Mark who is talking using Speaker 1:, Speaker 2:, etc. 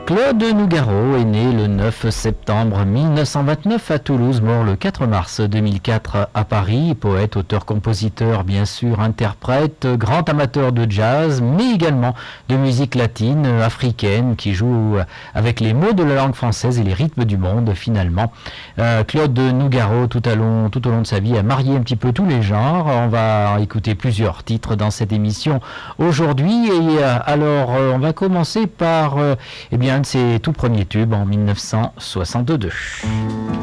Speaker 1: Claude Nougaro est né le 9 septembre 1929 à Toulouse, mort le 4 mars 2004 à Paris. Poète, auteur, compositeur, bien sûr, interprète, grand amateur de jazz, mais également de musique latine, africaine, qui joue avec les mots de la langue française et les rythmes du monde, finalement. Claude Nougaro, tout au long de sa vie, a marié un petit peu tous les genres. On va écouter plusieurs titres dans cette émission aujourd'hui. Et alors, on va commencer par un de ses tout premiers tubes en 1962.